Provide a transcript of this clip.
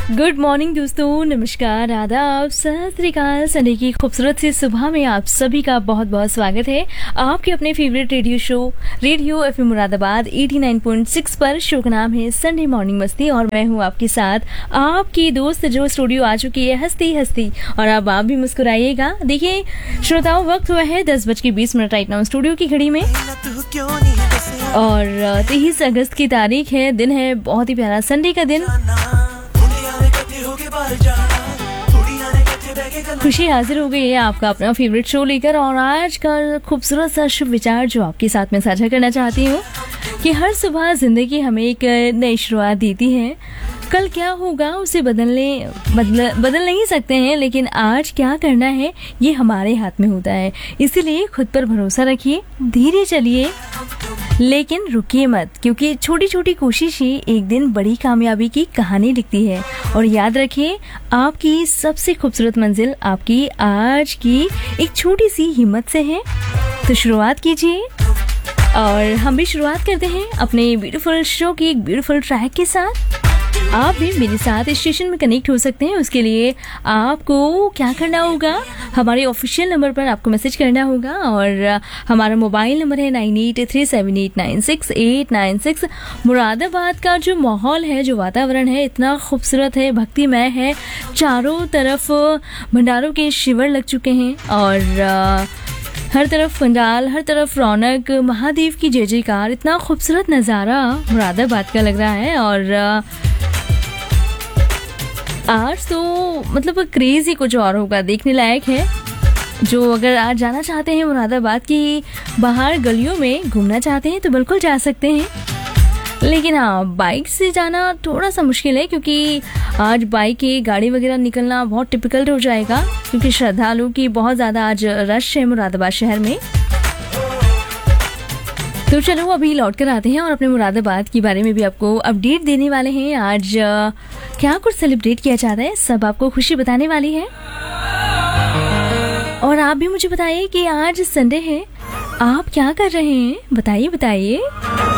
Good morning दोस्तों, नमस्कार, आदाब, सत श्री अकाल। संडे की खूबसूरत सी सुबह में आप सभी का बहुत बहुत स्वागत है आपके अपने favourite radio show radio FM Moradabad 89.6 पर। शो का नाम है संडे मॉर्निंग मस्ती और मैं हूं आपके साथ आपकी दोस्त जो स्टूडियो आ चुकी है हंसती हंसती। और अब आप भी मुस्कुराइएगा। देखिए श्रोताओं, वक्त हुआ है 10:20 राइट नाउ स्टूडियो की घड़ी में और 23 अगस्त की तारीख है। दिन है बहुत ही प्यारा संडे का दिन। खुशी हाजिर हो गई है आपका अपना फेवरेट शो लेकर और आज का खूबसूरत सा शुभ विचार जो आपके साथ में साझा करना चाहती हूँ कि हर सुबह जिंदगी हमें एक नई शुरुआत देती है। कल क्या होगा उसे बदल नहीं सकते हैं, लेकिन आज क्या करना है ये हमारे हाथ में होता है। इसीलिए खुद पर भरोसा रखिए, धीरे चलिए लेकिन रुकिए मत, क्योंकि छोटी छोटी कोशिश ही एक दिन बड़ी कामयाबी की कहानी लिखती है। और याद रखिए, आपकी सबसे खूबसूरत मंजिल आपकी आज की एक छोटी सी हिम्मत से है। तो शुरुआत कीजिए और हम भी शुरुआत करते हैं अपने ब्यूटीफुल शो की एक ब्यूटीफुल ट्रैक के साथ। आप भी मेरे साथ इस स्टेशन में कनेक्ट हो सकते हैं। उसके लिए आपको क्या करना होगा, हमारे ऑफिशियल नंबर पर आपको मैसेज करना होगा और हमारा मोबाइल नंबर है 9837896896। मुरादाबाद का जो माहौल है, जो वातावरण है, इतना खूबसूरत है, भक्तिमय है। चारों तरफ भंडारों के शिविर लग चुके हैं और हर तरफ पंडाल, हर तरफ रौनक, महादेव की जय जयकार। इतना खूबसूरत नज़ारा मुरादाबाद का लग रहा है और आज तो मतलब क्रेज ही कुछ और होगा, देखने लायक है। जो अगर आज जाना चाहते हैं मुरादाबाद की बाहर गलियों में घूमना चाहते हैं तो बिल्कुल जा सकते हैं, लेकिन हाँ, बाइक से जाना थोड़ा सा मुश्किल है क्योंकि आज बाइक की गाड़ी वगैरह निकलना बहुत टिपिकल हो जाएगा, क्योंकि श्रद्धालु की बहुत ज़्यादा आज रश है मुरादाबाद शहर में। तो चलो अभी लौट कर आते हैं और अपने मुरादाबाद के बारे में भी आपको अपडेट देने वाले हैं। आज क्या कुछ सेलिब्रेट किया जा रहा है, सब आपको खुशी बताने वाली है। और आप भी मुझे बताइए कि आज संडे है, आप क्या कर रहे हैं, बताइए बताइए।